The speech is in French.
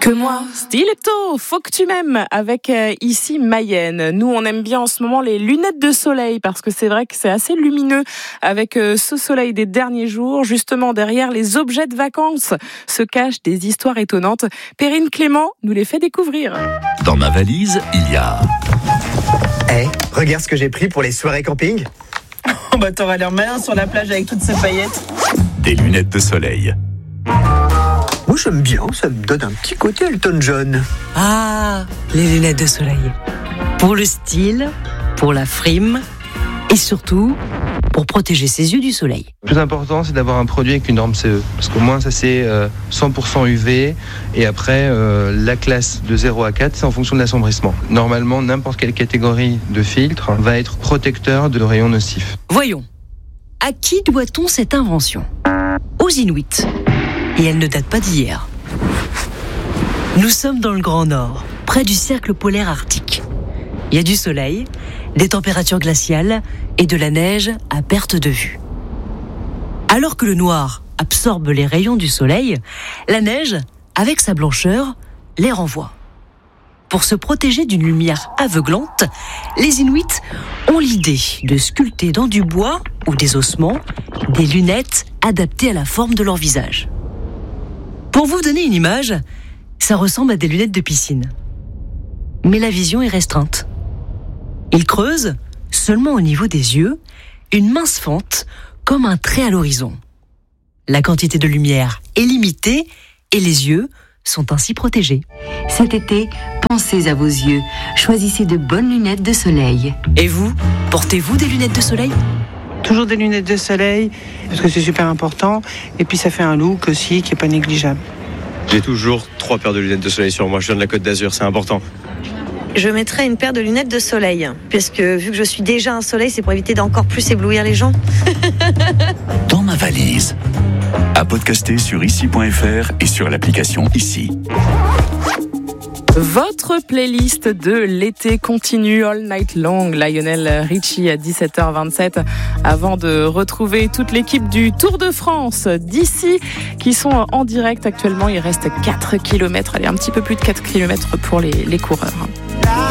Que moi, Stiletto, faut que tu m'aimes, avec ici Mayenne. Nous, on aime bien en ce moment les lunettes de soleil, parce que c'est vrai que c'est assez lumineux avec ce soleil des derniers jours. Justement, derrière les objets de vacances se cachent des histoires étonnantes. Perrine Clément nous les fait découvrir. Dans ma valise, il y a... Regarde ce que j'ai pris pour les soirées camping. T'auras l'air malin sur la plage avec toutes ces paillettes. Des lunettes de soleil. Moi j'aime bien, ça me donne un petit côté Elton John. Ah, les lunettes de soleil. Pour le style, pour la frime et surtout pour protéger ses yeux du soleil. Le plus important, c'est d'avoir un produit avec une norme CE. Parce qu'au moins, ça c'est 100% UV. Et après, la classe de 0 à 4, c'est en fonction de l'assombrissement. Normalement, n'importe quelle catégorie de filtre va être protecteur de rayons nocifs. Voyons, à qui doit-on cette invention ? Aux Inuits. Et elle ne date pas d'hier. Nous sommes dans le Grand Nord, près du cercle polaire arctique. Il y a du soleil, des températures glaciales et de la neige à perte de vue. Alors que le noir absorbe les rayons du soleil, la neige, avec sa blancheur, les renvoie. Pour se protéger d'une lumière aveuglante, les Inuits ont l'idée de sculpter dans du bois ou des ossements des lunettes adaptées à la forme de leur visage. Pour vous donner une image, ça ressemble à des lunettes de piscine. Mais la vision est restreinte. Ils creusent, seulement au niveau des yeux, une mince fente comme un trait à l'horizon. La quantité de lumière est limitée et les yeux sont ainsi protégés. Cet été, pensez à vos yeux. Choisissez de bonnes lunettes de soleil. Et vous, portez-vous des lunettes de soleil ? Toujours des lunettes de soleil, parce que c'est super important. Et puis ça fait un look aussi qui n'est pas négligeable. J'ai toujours 3 paires de lunettes de soleil sur moi. Je viens de la Côte d'Azur, c'est important. Je mettrai une paire de lunettes de soleil, puisque vu que je suis déjà un soleil, c'est pour éviter d'encore plus éblouir les gens. Dans ma valise. À podcaster sur ici.fr et sur l'application Ici. Votre playlist de l'été continue all night long. Lionel Richie à 17h27 avant de retrouver toute l'équipe du Tour de France d'ici qui sont en direct actuellement. Il reste 4 km, allez, un petit peu plus de 4 km pour les coureurs.